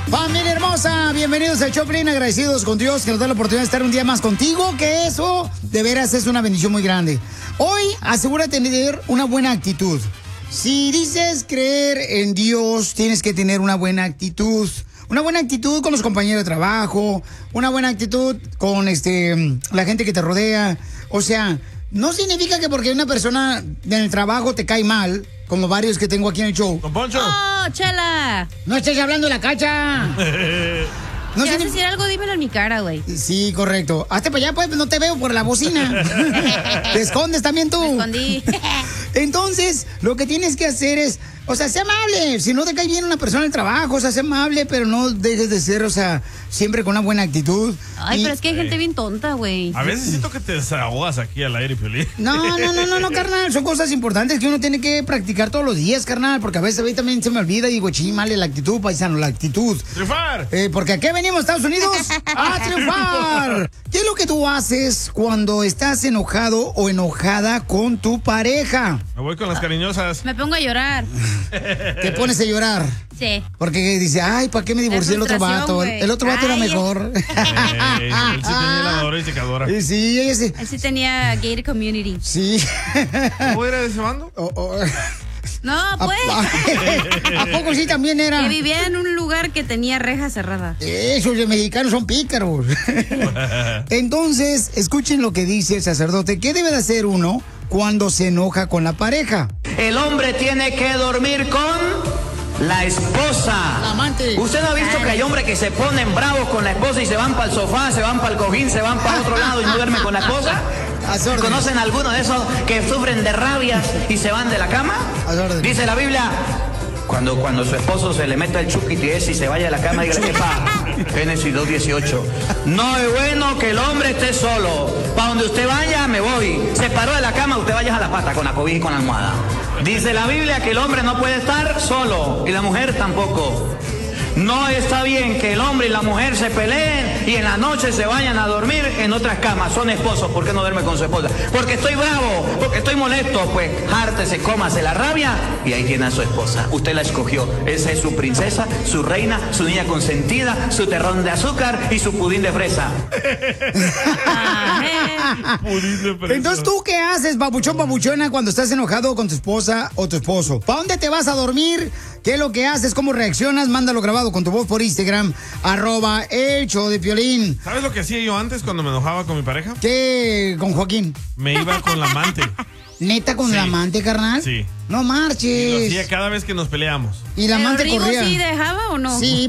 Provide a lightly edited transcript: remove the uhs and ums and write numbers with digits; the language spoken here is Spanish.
Familia hermosa, bienvenidos al Choplin, agradecidos con Dios que nos da la oportunidad de estar un día más contigo, que eso de veras es una bendición muy grande. Hoy asegúrate de tener una buena actitud. Si dices creer en Dios, tienes que tener una buena actitud. Una buena actitud con los compañeros de trabajo, una buena actitud con la gente que te rodea. O sea, no significa que porque una persona en el trabajo te cae mal, como varios que tengo aquí en el show. ¡Don Poncho! ¡Oh, Chela! No estés hablando de la cacha. No si vas a decir algo, dímelo en mi cara, güey. Sí, correcto. Hazte para allá, pues, no te veo por la bocina. Te escondes también tú. Me escondí. Entonces, lo que tienes que hacer es, o sea, sé amable. Si no te cae bien una persona en el trabajo, o sea, sé amable, pero no dejes de ser, o sea, siempre con una buena actitud. Ay, pero es que hay gente bien tonta, güey. A veces siento que te desahogas aquí al aire, Piolín. No, carnal. Son cosas importantes que uno tiene que practicar todos los días, carnal. Porque a veces también se me olvida y digo, chimale, la actitud, paisano, la actitud. ¡Triunfar! Porque ¿a qué venimos, Estados Unidos? ¡A triunfar! ¿Qué es lo que tú haces cuando estás enojado o enojada con tu pareja? Me voy con las cariñosas. Me pongo a llorar. Te pones a llorar. Sí. Porque dice, ay, ¿para qué me divorcié del otro vato? Güey. El otro vato era mejor. Él sí tenía lavadora y secadora. Sí, ella sí. Él sí tenía gated community. Sí. ¿Cómo era de ese bando? No, pues. ¿A poco sí también era? Que vivía en un lugar que tenía reja cerrada. Esos de mexicanos son pícaros. Entonces, escuchen lo que dice el sacerdote. ¿Qué debe de hacer uno cuando se enoja con la pareja? El hombre tiene que dormir con la esposa. La amante. ¿Usted no ha visto que hay hombres que se ponen bravos con la esposa y se van para el sofá, se van para el cojín, se van para otro lado y no duermen con la esposa? ¿Conocen alguno de esos que sufren de rabias y se van de la cama? Dice la Biblia, cuando su esposo se le meta el chuquiti ese y se vaya a la cama, dígale, epa, Génesis 2:18. No es bueno que el hombre esté solo. Para donde usted vaya, me voy. Se paró de la cama, usted vaya a la pata con la cobija y con la almohada. Dice la Biblia que el hombre no puede estar solo y la mujer tampoco. No está bien que el hombre y la mujer se peleen y en la noche se vayan a dormir en otras camas. Son esposos, ¿por qué no duerme con su esposa? Porque estoy bravo, porque estoy molesto. Pues hártese, cómase la rabia y ahí tiene a su esposa. Usted la escogió. Esa es su princesa, su reina, su niña consentida, su terrón de azúcar y su pudín de fresa. Pudín de fresa. Entonces, ¿tú qué haces, babuchona, cuando estás enojado con tu esposa o tu esposo? ¿Para dónde te vas a dormir? ¿Qué es lo que haces? ¿Cómo reaccionas? Mándalo grabado con tu voz por Instagram, @elshowdepiolín. ¿Sabes lo que hacía yo antes cuando me enojaba con mi pareja? ¿Qué? ¿Con Joaquín? Me iba con la amante. ¿Neta con la amante, carnal? Sí. No marches. Y lo hacía cada vez que nos peleamos. ¿Y la amante ¿Rigo corría? sí dejaba o no? Sí,